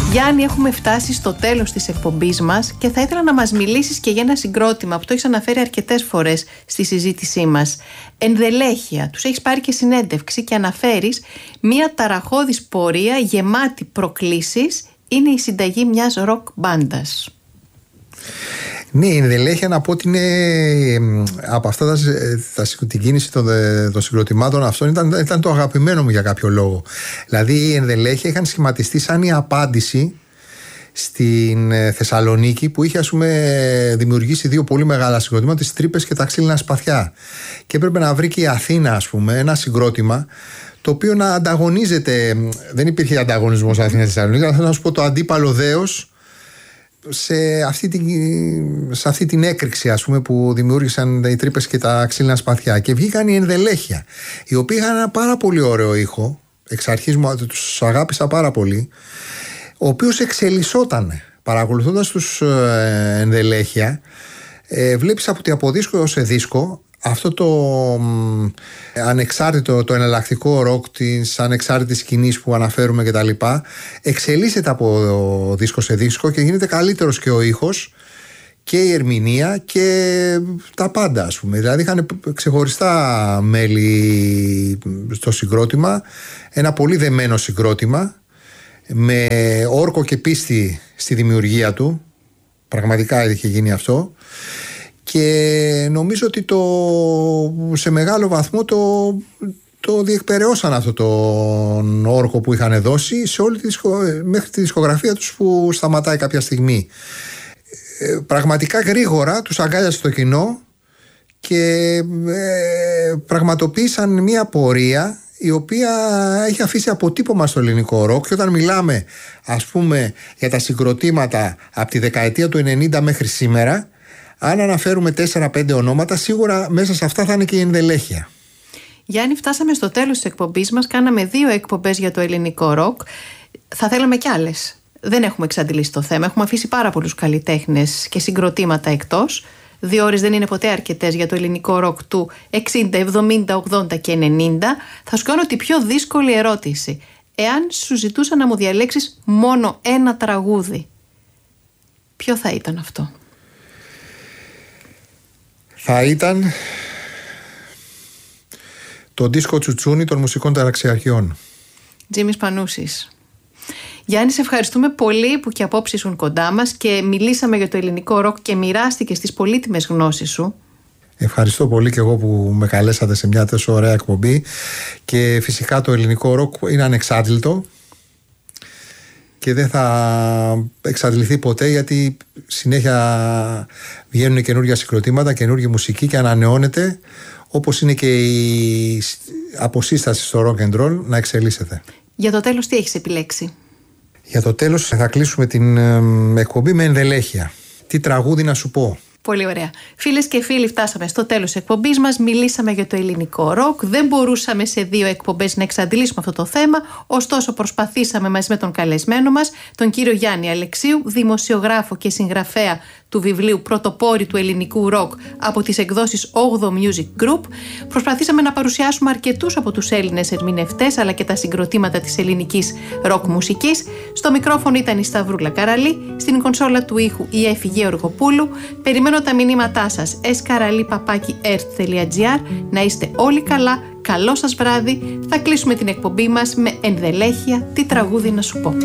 Γιάννη, έχουμε φτάσει στο τέλος της εκπομπής μας και θα ήθελα να μας μιλήσεις και για ένα συγκρότημα που το έχεις αναφέρει αρκετές φορές στη συζήτησή μας. Ενδελέχεια. Τους έχεις πάρει και συνέντευξη και αναφέρεις μια ταραχώδης πορεία γεμάτη προκλήσεις. Είναι η συνταγή μιας ροκ μπάντας. Ναι, η ενδελέχεια να πω ότι είναι από αυτά την κίνηση των συγκροτημάτων αυτών ήταν το αγαπημένο μου για κάποιο λόγο. Δηλαδή η ενδελέχεια είχαν σχηματιστεί σαν η απάντηση στην Θεσσαλονίκη που είχε δημιουργήσει δύο πολύ μεγάλα συγκροτήματα, τις Τρύπες και τα Ξύλινα Σπαθιά, και έπρεπε να βρει και η Αθήνα ένα συγκρότημα το οποίο να ανταγωνίζεται. Δεν υπήρχε ανταγωνισμός Αθήνα-Θεσσαλονίκη, αλλά θέλω να σου πω το αντίπαλο δέος σε αυτή την έκρηξη που δημιούργησαν οι Τρύπες και τα Ξύλινα Σπαθιά, και βγήκαν οι Ενδελέχεια, οι οποίοι είχαν ένα πάρα πολύ ωραίο ήχο. Εξ αρχής τους αγάπησα πάρα πολύ, ο οποίος εξελισσόταν. Παρακολουθώντας τους Ενδελέχεια, βλέπεις από δίσκο σε δίσκο αυτό το ανεξάρτητο, το εναλλακτικό ροκ της ανεξάρτητης σκηνής που αναφέρουμε και τα λοιπά, εξελίσσεται από δίσκο σε δίσκο και γίνεται καλύτερος και ο ήχος και η ερμηνεία και τα πάντα, Δηλαδή είχαν ξεχωριστά μέλη στο συγκρότημα, ένα πολύ δεμένο συγκρότημα με όρκο και πίστη στη δημιουργία του. Πραγματικά είχε γίνει αυτό. Και νομίζω ότι σε μεγάλο βαθμό το διεκπεραιώσαν αυτό τον όρκο που είχαν δώσει μέχρι τη δισκογραφία τους που σταματάει κάποια στιγμή. Πραγματικά γρήγορα τους αγκάλιασε το κοινό και πραγματοποίησαν μια πορεία η οποία έχει αφήσει αποτύπωμα στο ελληνικό ροκ. Και όταν μιλάμε για τα συγκροτήματα από τη δεκαετία του 90 μέχρι σήμερα, αν αναφέρουμε 4-5 ονόματα, σίγουρα μέσα σε αυτά θα είναι και η Ενδελέχεια. Γιάννη, φτάσαμε στο τέλος της εκπομπής μας. Κάναμε 2 εκπομπές για το ελληνικό ροκ. Θα θέλαμε κι άλλες. Δεν έχουμε εξαντλήσει το θέμα. Έχουμε αφήσει πάρα πολλούς καλλιτέχνες και συγκροτήματα εκτός. 2 ώρες δεν είναι ποτέ αρκετές για το ελληνικό ροκ του 60, 70, 80 και 90. Θα σου κάνω τη πιο δύσκολη ερώτηση. Εάν σου ζητούσα να μου διαλέξεις μόνο ένα τραγούδι, ποιο θα ήταν αυτό? Θα ήταν το δίσκο Τσουτσούνι των Μουσικών Ταραξιαρχιών. Τζίμις Πανούσης. Γιάννη, σε ευχαριστούμε πολύ που και απόψε ήσουν κοντά μας και μιλήσαμε για το ελληνικό ροκ και μοιράστηκες τις πολύτιμες γνώσεις σου. Ευχαριστώ πολύ και εγώ που με καλέσατε σε μια τόσο ωραία εκπομπή, και φυσικά το ελληνικό ροκ είναι ανεξάντλητο και δεν θα εξαντληθεί ποτέ, γιατί συνέχεια βγαίνουν καινούργια συγκροτήματα, καινούργια μουσική και ανανεώνεται, όπως είναι και η αποσύσταση στο rock and roll να εξελίσσεται. Για το τέλος τι έχεις επιλέξει? Για το τέλος θα κλείσουμε την εκπομπή με Ενδελέχεια. Τι τραγούδι να σου πω? Πολύ ωραία. Φίλες και φίλοι, φτάσαμε στο τέλος της εκπομπής μας. Μιλήσαμε για το ελληνικό ροκ. Δεν μπορούσαμε σε 2 εκπομπές να εξαντλήσουμε αυτό το θέμα. Ωστόσο, προσπαθήσαμε μαζί με τον καλεσμένο μας, τον κύριο Γιάννη Αλεξίου, δημοσιογράφο και συγγραφέα του βιβλίου Πρωτοπόροι του ελληνικού ροκ από τις εκδόσεις 8 Music Group. Προσπαθήσαμε να παρουσιάσουμε αρκετούς από τους Έλληνες ερμηνευτές αλλά και τα συγκροτήματα της ελληνικής ροκ μουσικής. Στο μικρόφωνο ήταν η Σταυρούλα Καραλή, στην κονσόλα του ήχου η Έφη Γεωργοπούλου. Περιμένω τα μηνύματά σας eskarali@earth.gr. Να είστε όλοι καλά, καλό σας βράδυ. Θα κλείσουμε την εκπομπή μας με Ενδελέχεια, τι τραγούδι να σου πω.